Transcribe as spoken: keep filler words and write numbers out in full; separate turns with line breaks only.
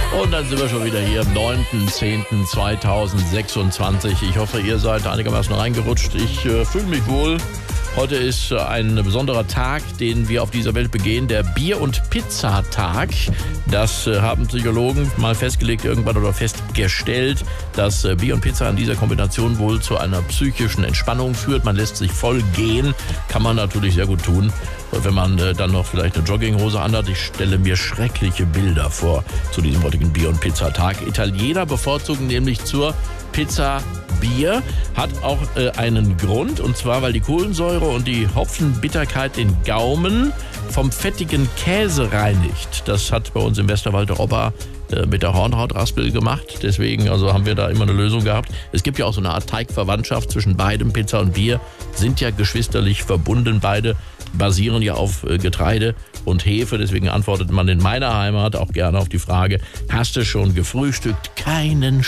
Und dann sind wir schon wieder hier am neunten zehnten zweitausendsechsundzwanzig. Ich hoffe, ihr seid einigermaßen reingerutscht. Ich äh, fühle mich wohl. Heute ist ein besonderer Tag, den wir auf dieser Welt begehen, der Bier- und Pizzatag. Das äh, haben Psychologen mal festgelegt irgendwann oder festgestellt, dass äh, Bier und Pizza in dieser Kombination wohl zu einer psychischen Entspannung führt. Man lässt sich voll gehen, kann man natürlich sehr gut tun. Und wenn man äh, dann noch vielleicht eine Jogginghose anhat, ich stelle mir schreckliche Bilder vor zu diesem heutigen Bier- und Pizzatag. Italiener bevorzugen nämlich zur Pizza Bier, hat auch äh, einen Grund, und zwar, weil die Kohlensäure und die Hopfenbitterkeit den Gaumen vom fettigen Käse reinigt. Das hat bei uns im Westerwald der Opa äh, mit der Hornhautraspel gemacht. Deswegen also haben wir da immer eine Lösung gehabt. Es gibt ja auch so eine Art Teigverwandtschaft zwischen beidem. Pizza und Bier sind ja geschwisterlich verbunden. Beide basieren ja auf äh, Getreide und Hefe. Deswegen antwortet man in meiner Heimat auch gerne auf die Frage: Hast du schon gefrühstückt? Keinen